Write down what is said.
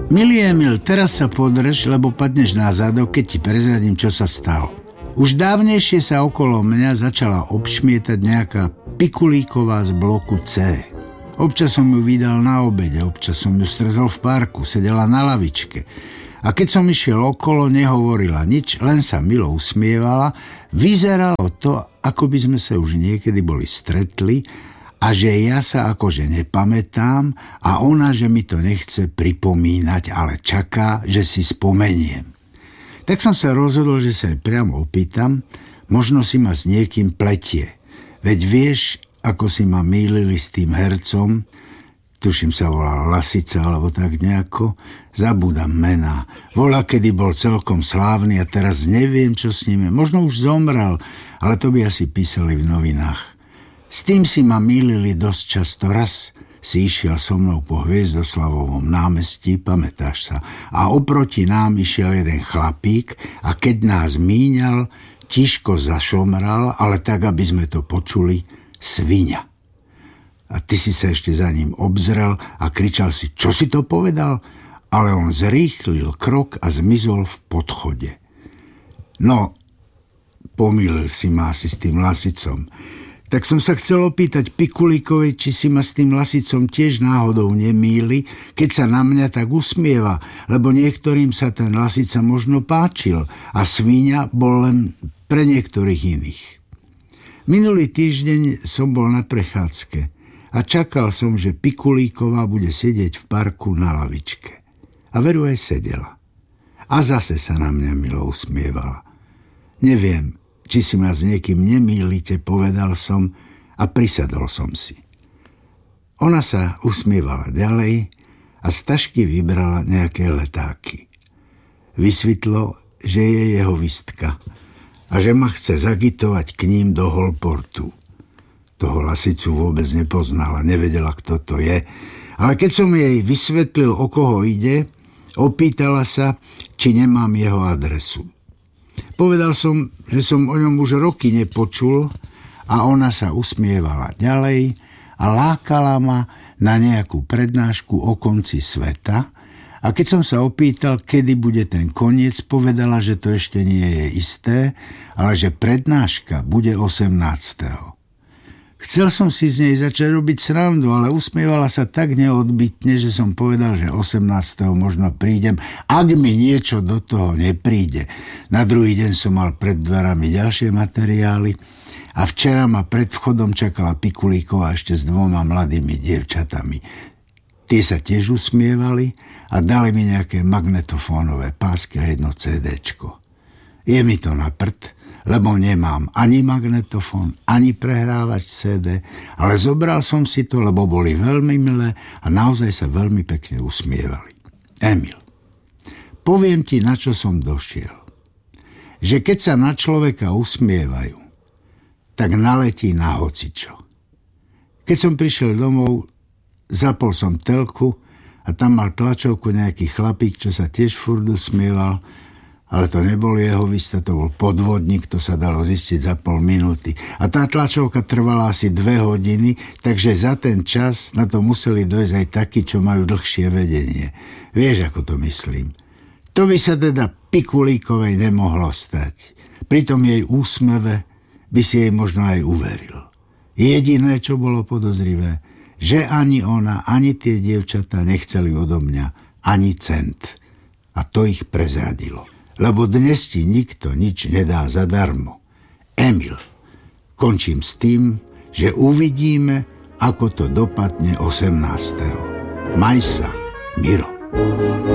Milý Emil, teraz sa podrž, lebo padneš na zadok, keď ti prezradím, čo sa stalo. Už dávnejšie sa okolo mňa začala obšmietať nejaká Pikulíková z bloku C. Občas som ju videl na obede, občas som ju stretol v parku, sedela na lavičke. A keď som išiel okolo, nehovorila nič, len sa milo usmievala. Vyzeralo to, ako by sme sa už niekedy boli stretli, a že ja sa akože nepamätám a ona, že mi to nechce pripomínať, ale čaká, že si spomeniem. Tak som sa rozhodol, že sa jej priamo opýtam, možno si ma s niekým pletie. Veď vieš, ako si ma mýlili s tým hercom, tuším sa volal Lasica alebo tak nejako, zabúdam mená. Voľa, kedy bol celkom slávny a teraz neviem, čo s ním je. Možno už zomrel, ale to by asi písali v novinách. S tým si ma mýlili dosť často. Raz si išiel so mnou po Hviezdoslavovom námestí, pamätáš sa, a oproti nám išiel jeden chlapík a keď nás míňal, tiško zašomral, ale tak, aby sme to počuli, sviňa. A ty si sa ešte za ním obzrel a kričal si, čo si to povedal? Ale on zrýchlil krok a zmizol v podchode. No, pomýlil si ma asi s tým Lasicom. Tak som sa chcel opýtať Pikulíkovej, či si ma s tým Lasicom tiež náhodou nemýli, keď sa na mňa tak usmieva, lebo niektorým sa ten Lasica možno páčil a svíňa bol len pre niektorých iných. Minulý týždeň som bol na prechádzke a čakal som, že Pikulíková bude sedieť v parku na lavičke. A veru aj sedela. A zase sa na mňa milo usmievala. Neviem, či si ma s niekým nemýlite, povedal som a prisadol som si. Ona sa usmievala ďalej a z tašky vybrala nejaké letáky. Vysvetlo, že je jeho vistka a že ma chce zagitovať k ním do Holportu. Toho Lasicu vôbec nepoznala, nevedela, kto to je, ale keď som jej vysvetlil, o koho ide, opýtala sa, či nemám jeho adresu. Povedal som, že som o ňom už roky nepočul a ona sa usmievala ďalej a lákala ma na nejakú prednášku o konci sveta a keď som sa opýtal, kedy bude ten koniec, povedala, že to ešte nie je isté, ale že prednáška bude 18. Chcel som si z nej začať robiť srandu, ale usmievala sa tak neodbytne, že som povedal, že 18. možno prídem, ak mi niečo do toho nepríde. Na druhý deň som mal pred dverami ďalšie materiály a včera ma pred vchodom čakala Pikulíková ešte s 2 mladými dievčatami. Tie sa tiež usmievali a dali mi nejaké magnetofónové pásky a jedno CDčko. Je mi to na prd, lebo nemám ani magnetofón, ani prehrávač CD, ale zobral som si to, lebo boli veľmi milé a naozaj sa veľmi pekne usmievali. Emil, poviem ti, na čo som došiel. Že keď sa na človeka usmievajú, tak naletí na hocičo. Keď som prišiel domov, zapol som telku a tam mal tlačovku nejaký chlapík, čo sa tiež furt usmieval, ale to nebol jeho vista, to bol podvodník, to sa dalo zistiť za pol minúty. A tá tlačovka trvala asi 2 hodiny, takže za ten čas na to museli dojsť aj takí, čo majú dlhšie vedenie. Vieš, ako to myslím. To by sa teda Pikulíkovej nemohlo stať. Pri tom jej úsmeve by si jej možno aj uveril. Jediné, čo bolo podozrivé, že ani ona, ani tie dievčatá nechceli odo mňa ani cent. A to ich prezradilo. Lebo dnes ti nikto nič nedá zadarmo. Emil, končím s tým, že uvidíme, ako to dopadne 18. Maj sa, Miro.